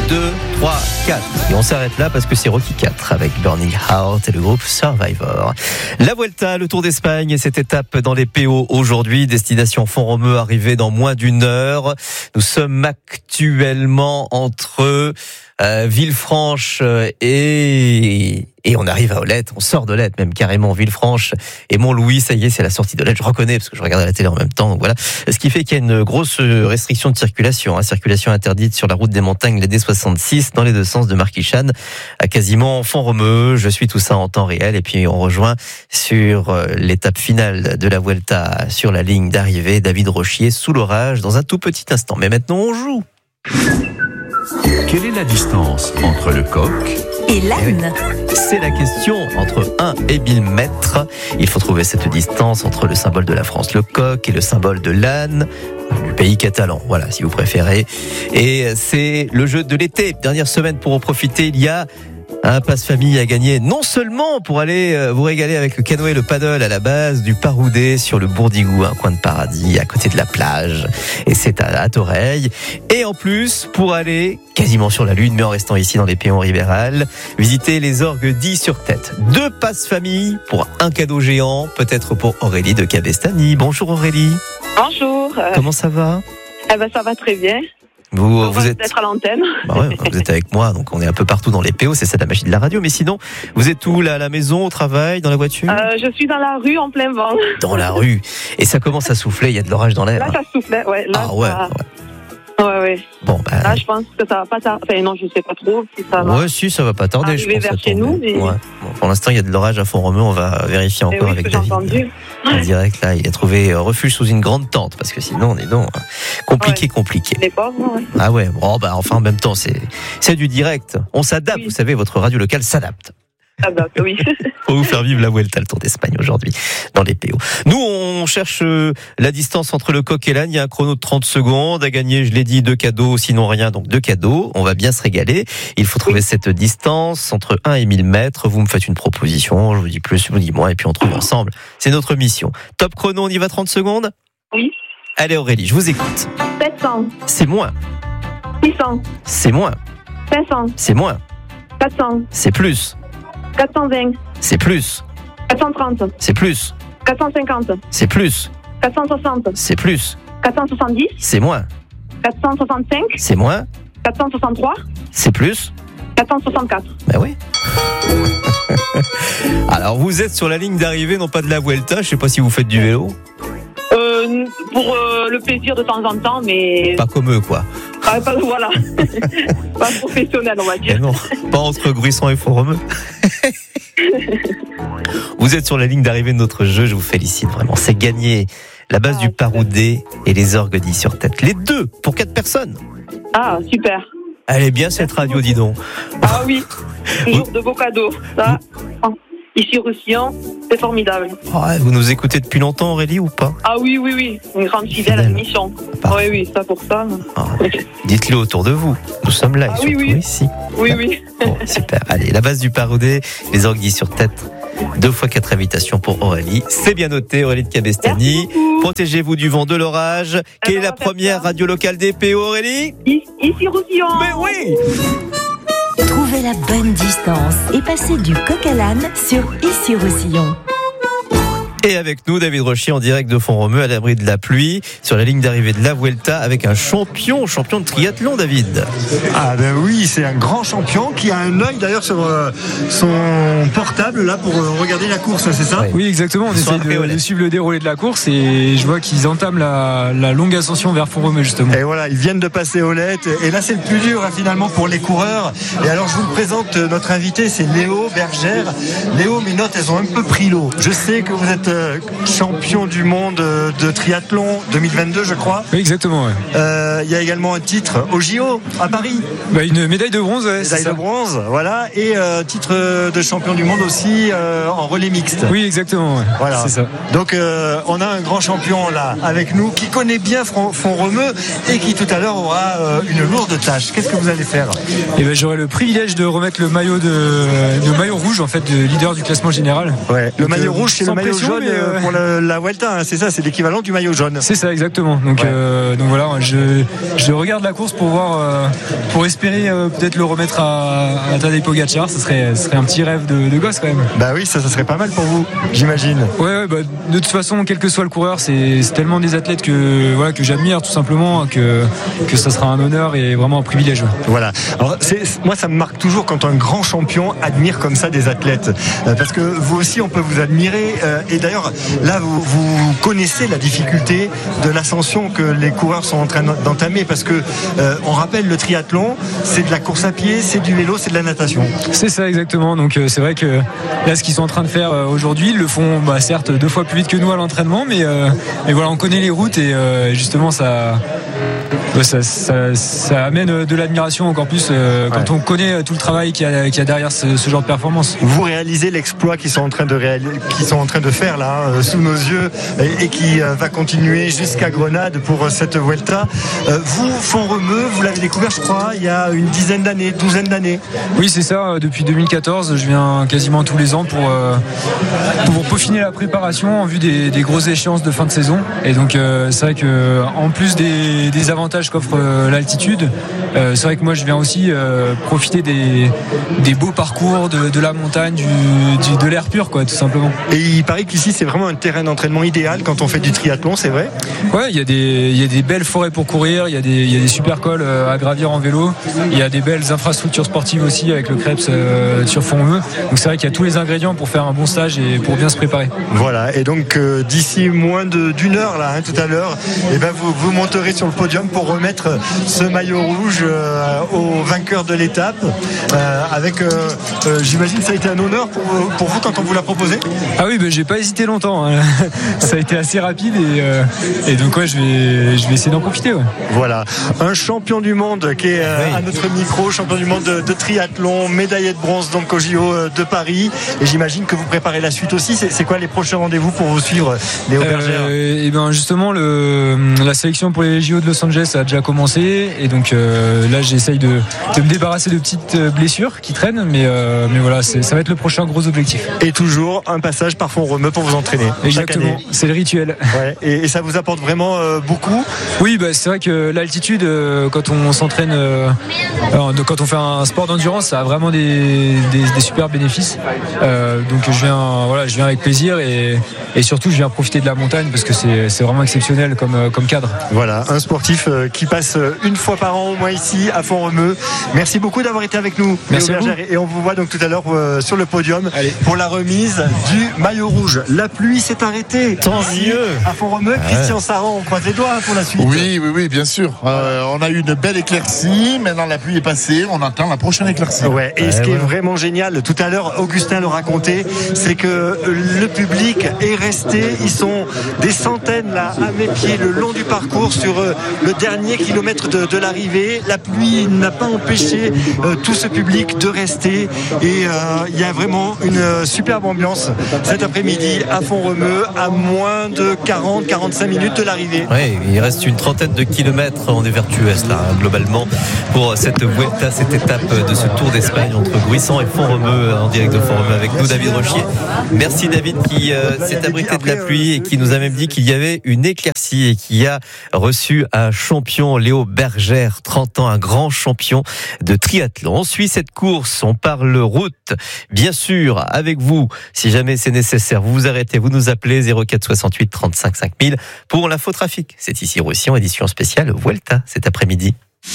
2, 3, 4. Et on s'arrête là parce que c'est Rocky 4 avec Burning Heart et le groupe Survivor. La Vuelta, le Tour d'Espagne et cette étape dans les PO aujourd'hui. Destination Font-Romeu, arrivée dans moins d'une heure. Nous sommes actuellement entre Villefranche et on arrive à Olette, on sort d'Olette même carrément, Villefranche et Montlouis, ça y est, c'est la sortie d'Olette, je reconnais parce que je regarde la télé en même temps, donc voilà. Ce qui fait qu'il y a une grosse restriction de circulation, circulation interdite sur la route des montagnes, la D66, dans les deux sens de Marquichane à quasiment Font-Romeu. Je suis tout ça en temps réel et puis on rejoint sur l'étape finale de la Vuelta sur la ligne d'arrivée, David Rochier sous l'orage dans un tout petit instant. Mais maintenant on joue. Quelle est la distance entre le coq et l'âne? C'est la question entre 1 et 1000 mètres. Il faut trouver cette distance entre le symbole de la France, le coq, et le symbole de l'âne, du pays catalan, voilà, si vous préférez. Et c'est le jeu de l'été. Dernière semaine pour en profiter, il y a un passe-famille à gagner, non seulement pour aller vous régaler avec le canoë et le paddle à la base du Paroudet sur le Bourdigou, un coin de paradis à côté de la plage, et c'est à Toreil, et en plus pour aller quasiment sur la Lune, mais en restant ici dans les Péons Ribéral, visiter les orgues 10 sur tête. 2 passe-famille pour un cadeau géant, peut-être pour Aurélie de Cabestany. Bonjour Aurélie. Bonjour. Comment ça va? Ça va très bien. Vous êtes d'être à l'antenne. Vous êtes avec moi, donc on est un peu partout dans les PO, c'est ça la magie de la radio. Mais sinon, vous êtes où là, à la maison, au travail, dans la voiture? Je suis dans la rue en plein vent. Dans la rue. Et ça commence à souffler, il y a de l'orage dans l'air. Là, ça soufflait, ouais. Là, ouais. Ouais. Bon, là, je pense que ça va pas tarder. Enfin, non, je sais pas trop si ça va. Ouais, si, ça va pas tarder. Arriver je pense vers chez nous. Mais... Ouais. Bon, pour l'instant, il y a de l'orage à Font-Romeu. On va vérifier encore avec David. Entendu. En direct, là, il a trouvé refuge sous une grande tente parce que sinon, on est dans compliqué. Les pauvres, ouais. Ah ouais. Bon, enfin, en même temps, c'est du direct. On s'adapte. Oui. Vous savez, votre radio locale s'adapte. Oui. Pour vous faire vivre la Vuelta, le Tour d'Espagne aujourd'hui dans les PO. Nous, on cherche la distance entre le coq et l'âne. Il y a un chrono de 30 secondes à gagner. Je l'ai dit, 2 cadeaux, sinon rien. Donc 2 cadeaux. On va bien se régaler. Il faut trouver cette distance entre 1 et 1000 mètres. Vous me faites une proposition. Je vous dis plus, je vous dis moins. Et puis on trouve ensemble. C'est notre mission. Top chrono, on y va 30 secondes? Oui. Allez Aurélie, je vous écoute. 700. C'est moins. 600. C'est moins. 500. C'est moins. 400. C'est plus. 420. C'est plus. 430. C'est plus. 450. C'est plus. 460. C'est plus. 470. C'est moins. 465. C'est moins. 463. C'est plus. 464. Ben oui. Alors vous êtes sur la ligne d'arrivée, non pas de la Vuelta. Je sais pas si vous faites du vélo. Pour le plaisir de temps en temps, mais... Pas comme eux, quoi. Voilà. Pas professionnel, on va dire. Mais non, pas entre Gruissan et Font-Romeu. Vous êtes sur la ligne d'arrivée de notre jeu, je vous félicite vraiment. C'est gagné la base du Paroudet et les orgues 10 sur tête. Les 2 pour 4 personnes. Ah, super. Elle est bien cette radio, dis donc. Ah oui, toujours de beaux cadeaux. Ça, ici Roussillon, c'est formidable. Ouais, vous nous écoutez depuis longtemps, Aurélie, ou pas? Ah oui, une grande fidèle à l'émission. Oui, ça pour ça. Dites-le autour de vous. Nous sommes là, et surtout ici. Oui. Bon, super. Allez, la base du Paroudet, les orgues 10 sur tête. 2 fois 4 invitations pour Aurélie. C'est bien noté, Aurélie de Cabestany. Protégez-vous du vent, de l'orage. Quelle est la première radio locale des PO, Aurélie? Ici Roussillon. Mais oui! Trouvez la bonne distance et passez du coq à l'âne sur Ici Roussillon. Et avec nous, David Rochier en direct de Font-Romeu à l'abri de la pluie, sur la ligne d'arrivée de la Vuelta avec un champion de triathlon, David. Ah ben oui, c'est un grand champion qui a un œil d'ailleurs sur son portable là pour regarder la course, c'est ça? Oui, exactement, on essaie de suivre le déroulé de la course et je vois qu'ils entament la longue ascension vers Font-Romeu justement. Et voilà, ils viennent de passer Olette et là c'est le plus dur finalement pour les coureurs. Et alors je vous présente notre invité, c'est Léo Bergère. Léo, mes notes elles ont un peu pris l'eau. Je sais que vous êtes champion du monde de triathlon 2022, je crois. Oui, exactement. Ouais. Il y a également un titre au JO à Paris. Une médaille de bronze. Ouais, médaille de bronze, voilà. Et titre de champion du monde aussi en relais mixte. Oui, exactement. Ouais. Voilà. C'est ça. Donc on a un grand champion là avec nous qui connaît bien Font-Romeu et qui tout à l'heure aura une lourde tâche. Qu'est-ce que vous allez faire? J'aurai le privilège de remettre le maillot rouge en fait de leader du classement général. Ouais. Le maillot rouge, c'est le maillot jaune. jaune pour la Vuelta, hein, c'est ça, c'est l'équivalent du maillot jaune. C'est ça, exactement. Donc voilà, je regarde la course pour voir, pour espérer peut-être le remettre à Tadej Pogačar. Ce serait un petit rêve de gosse quand même. Bah oui, ça serait pas mal pour vous, j'imagine. Ouais, de toute façon, quel que soit le coureur, c'est tellement des athlètes que j'admire tout simplement, que ça sera un honneur et vraiment un privilège. Voilà. Alors moi, ça me marque toujours quand un grand champion admire comme ça des athlètes, parce que vous aussi, on peut vous admirer. Et d'ailleurs, là, vous connaissez la difficulté de l'ascension que les coureurs sont en train d'entamer, parce que on rappelle, le triathlon, c'est de la course à pied, c'est du vélo, c'est de la natation. C'est ça, exactement. Donc c'est vrai que là, ce qu'ils sont en train de faire aujourd'hui, ils le font certes 2 fois plus vite que nous à l'entraînement, mais voilà, on connaît les routes et justement ça amène de l'admiration encore plus quand on connaît tout le travail qu'il y a derrière ce genre de performance. Vous réalisez l'exploit qu'ils sont en train de faire là, sous nos yeux, et qui va continuer jusqu'à Grenade pour cette Vuelta. Vous, Font-Romeu, vous l'avez découvert, je crois, il y a une douzaine d'années. Oui, c'est ça. Depuis 2014, je viens quasiment tous les ans pour peaufiner la préparation en vue des grosses échéances de fin de saison. Et donc c'est vrai que en plus des avantages qu'offre l'altitude, c'est vrai que moi je viens aussi profiter des beaux parcours de la montagne, de l'air pur, quoi, tout simplement. Et il paraît qu'ici c'est vraiment un terrain d'entraînement idéal quand on fait du triathlon, c'est vrai? Ouais, il y a des belles forêts pour courir, il y a des super cols à gravir en vélo, il y a des belles infrastructures sportives aussi avec le Krebs sur Font-Romeu. Donc c'est vrai qu'il y a tous les ingrédients pour faire un bon stage et pour bien se préparer. Voilà, et donc d'ici moins d'une heure là, tout à l'heure, et ben vous monterez sur le podium pour remettre ce maillot rouge au vainqueur de l'étape, avec j'imagine ça a été un honneur pour vous quand on vous l'a proposé. Ah oui, j'ai pas hésité longtemps, hein. Ça a été assez rapide et donc ouais, je vais essayer d'en profiter. Ouais. Voilà, un champion du monde qui est à notre micro, champion du monde de triathlon, médaillé de bronze donc au JO de Paris, et j'imagine que vous préparez la suite aussi. C'est quoi les prochains rendez-vous pour vous suivre, Léo Bergère? Et ben justement la sélection pour les JO de Los Angeles a déjà commencé, et donc là j'essaye de me débarrasser de petites blessures qui traînent, mais voilà, ça va être le prochain gros objectif. Et toujours un passage par Font-Romeu pour vous entraîner. Exactement, c'est le rituel. Ouais. Et ça vous apporte vraiment beaucoup? Oui, c'est vrai que l'altitude, quand on s'entraîne, quand on fait un sport d'endurance, ça a vraiment des super bénéfices. Donc je viens avec plaisir et surtout je viens profiter de la montagne parce que c'est vraiment exceptionnel comme cadre. Voilà, un sportif qui passe une fois par an au moins ici à Font-Romeu. Merci beaucoup d'avoir été avec nous. Merci à vous. Et on vous voit donc tout à l'heure sur le podium. Allez. Pour la remise du maillot rouge. La pluie s'est arrêtée. Tant mieux. À Font-Romeu, Christian Saran, on croise les doigts pour la suite. Oui, bien sûr. On a eu une belle éclaircie. Maintenant la pluie est passée. On attend la prochaine éclaircie. Ouais. Et ce qui est vraiment génial, tout à l'heure Augustin le racontait, c'est que le public est resté. Ils sont des centaines là à mes pieds le long du parcours sur le dernier kilomètre de l'arrivée. La pluie n'a pas empêché tout ce public de rester, et il y a vraiment une superbe ambiance cet après-midi à Font-Romeu, à moins de 40-45 minutes de l'arrivée. Oui, il reste une trentaine de kilomètres. On est vertueuse là, globalement, pour cette Vuelta, cette étape de ce Tour d'Espagne entre Gruissan et Font-Romeu, en direct de Font-Romeu avec nous, David Rochier. Merci David, qui s'est abrité de la pluie et qui nous a même dit qu'il y avait une éclaircie et qui a reçu un champion, Léo Bergère, 30 ans, un grand champion de triathlon. On suit cette course, on parle route, bien sûr, avec vous. Si jamais c'est nécessaire, vous vous arrêtez, vous nous appelez 04 68 35 5000 pour l'infotrafic. C'est ici Roussillon, édition spéciale Vuelta cet après-midi.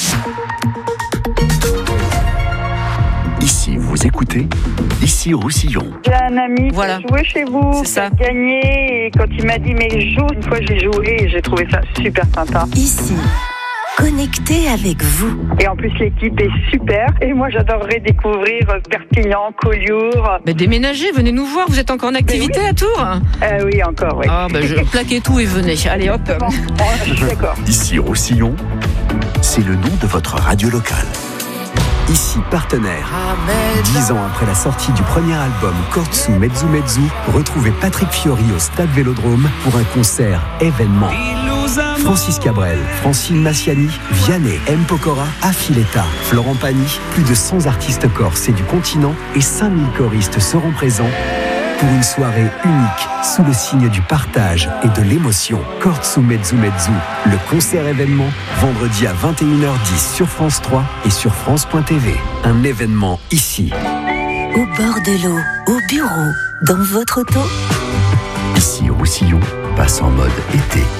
Ici, vous écoutez, ici Roussillon. J'ai un ami qui a joué chez vous, qui a gagné, et quand il m'a dit mais joue, une fois j'ai joué et j'ai trouvé ça super sympa. Ici, connecté avec vous. Et en plus l'équipe est super, et moi j'adorerais découvrir Perpignan, Collioure. Mais déménagez, venez nous voir, vous êtes encore en activité à Tours? Oui, encore, oui. Je plaquez tout et venez, allez hop. Je suis d'accord. Ici Roussillon, c'est le nom de votre radio locale. Ici partenaire. 10 ans après la sortie du premier album Cortsu Mezzu Mezzu, retrouvez Patrick Fiori au Stade Vélodrome pour un concert événement. Francis Cabrel, Francine Massiani, Vianney, M. Pokora, Affiletta, Florent Pagny, plus de 100 artistes corses et du continent et 5000 choristes seront présents pour une soirée unique sous le signe du partage et de l'émotion. Kortsu Mezzu Mezzu, le concert événement, vendredi à 21h10 sur France 3 et sur France.tv. Un événement ici. Au bord de l'eau, au bureau, dans votre auto. Ici, Roussillon passe en mode été.